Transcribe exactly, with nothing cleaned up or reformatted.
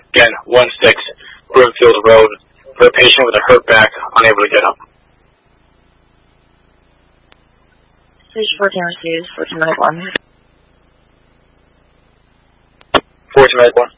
Again, one six Broomfield Road for a patient with a hurt back, unable to get up. Stage fourteen receives, fourteen medic one. fourteen medic one.